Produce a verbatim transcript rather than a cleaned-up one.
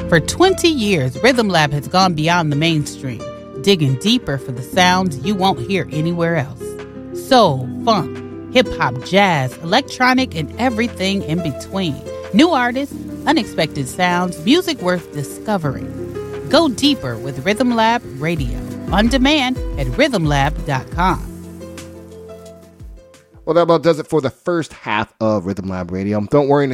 For twenty years, Rhythm Lab has gone beyond the mainstream, digging deeper for the sounds you won't hear anywhere else. Soul, funk, hip-hop, jazz, electronic, and everything in between. New artists, unexpected sounds, music worth discovering. Go deeper with Rhythm Lab Radio. On demand at rhythm lab dot com. Well, that about does it for the first half of Rhythm Lab Radio. Don't worry,